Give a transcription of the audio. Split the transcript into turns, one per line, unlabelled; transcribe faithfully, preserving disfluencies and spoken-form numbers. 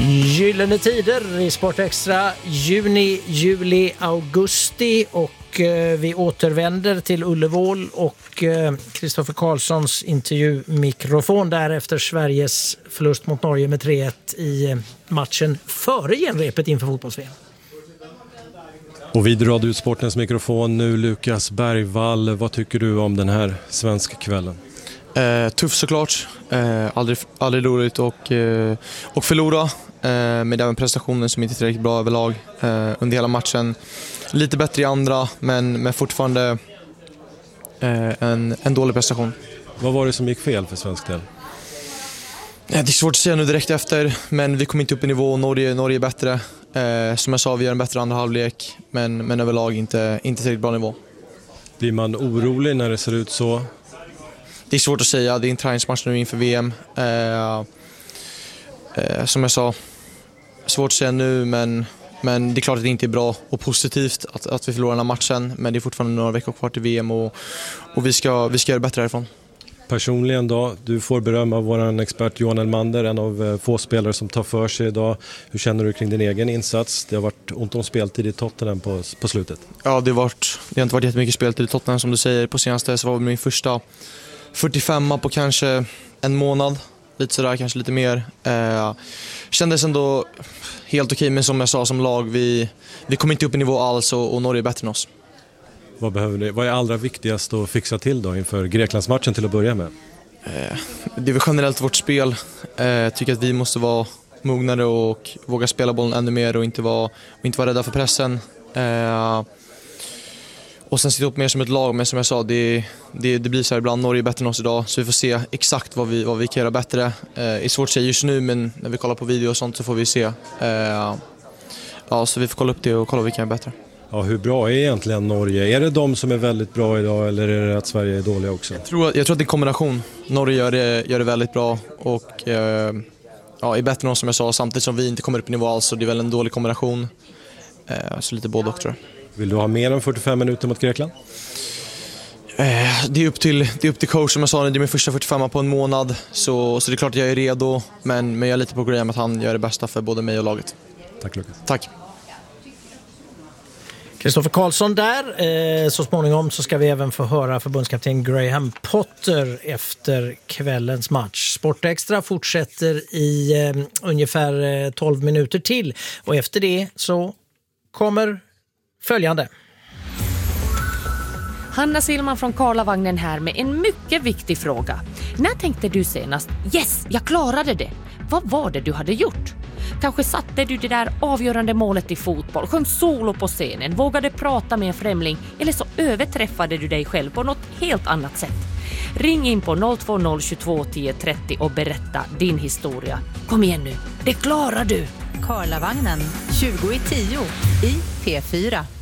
Gyllene tider i Sport Extra, juni, juli, augusti och eh, vi återvänder till Ullevål och Kristoffer eh, Karlssons intervjumikrofon där efter Sveriges förlust mot Norge med tre ett i eh, matchen före genrepet inför fotbolls-V M.
Och vid Radio Sportens mikrofon nu Lukas Bergvall, vad tycker du om den här svenska kvällen?
Eh, tuff såklart, eh, aldrig, aldrig roligt och, eh, och förlora eh, med den prestationen som inte är tillräckligt bra överlag eh, under hela matchen. Lite bättre i andra men, men fortfarande eh, en, en dålig prestation.
Vad var det som gick fel för svensk del?
Det är svårt att säga nu direkt efter, men vi kom inte upp i nivå. Norge, Norge är bättre. Eh, som jag sa, vi gör en bättre andra halvlek men, men överlag inte, inte tillräckligt bra nivå.
Blir man orolig när det ser ut så?
Det är svårt att säga, det är en träningsmatch nu inför V M. Eh, eh, som jag sa, svårt att säga nu, men, men det är klart att det inte är bra och positivt att, att vi förlorar den här matchen. Men det är fortfarande några veckor kvar till V M och, och vi, ska, vi ska göra bättre härifrån.
Personligen då, du får beröm av vår expert Johan Elmander, en av få spelare som tar för sig idag. Hur känner du kring din egen insats? Det har varit ont om speltid i Tottenham på, på slutet.
Ja, det har, varit, det har inte varit jättemycket speltid i Tottenham som du säger. På senaste så var det min första fyrtiofem på kanske en månad. Lite sådär, kanske lite mer. Eh, kändes ändå helt okej, men som jag sa, som lag, vi, vi kom inte upp i nivå alls och, och Norge är bättre än oss.
Vad behöver ni? Vad är allra viktigast att fixa till då inför Greklandsmatchen till att börja med?
Eh, det är väl generellt vårt spel. Eh, jag tycker att vi måste vara mognare och våga spela bollen ännu mer och inte vara, och inte vara rädda för pressen. Eh, och sen sitta upp mer som ett lag, men som jag sa, det, det, det blir så här ibland. Norge är bättre än oss idag, så vi får se exakt vad vi, vad vi kan göra bättre. Eh, det är svårt att säga just nu, men när vi kollar på video och sånt så får vi se. Eh, ja, så vi får kolla upp det och kolla vad vi kan göra bättre.
Ja, hur bra är egentligen Norge? Är det de som är väldigt bra idag eller är det att Sverige är dåliga också?
Jag tror, jag tror att det är en kombination. Norge gör det, gör det väldigt bra och eh, ja, är bättre än oss som jag sa, samtidigt som vi inte kommer upp i nivå alls, så det är väl en dålig kombination. Eh, så lite både och, tror jag.
Vill du ha mer än fyrtiofem minuter mot Grekland?
Eh, det, är upp till, det är upp till coach, som jag sa, det är min första fyrtiofem på en månad, så, så det är klart att jag är redo, men, men jag är lite på Graham att han gör det bästa för både mig och laget.
Tack Lukas.
Tack.
Kristoffer Karlsson där. Eh, så småningom så ska vi även få höra förbundskapten Graham Potter efter kvällens match. Sport Extra fortsätter i eh, ungefär eh, tolv minuter till. Och efter det så kommer följande.
Hanna Silman från Karlavagnen här med en mycket viktig fråga. När tänkte du senast, yes, jag klarade det? Vad var det du hade gjort? Kanske satte du det där avgörande målet i fotboll, sjöng solo på scenen, vågade prata med en främling eller så överträffade du dig själv på något helt annat sätt. Ring in på noll två noll tjugotvå tio trettio och berätta din historia. Kom igen nu, det klarar du!
Karlavagnen tjugo i tio i P fyra.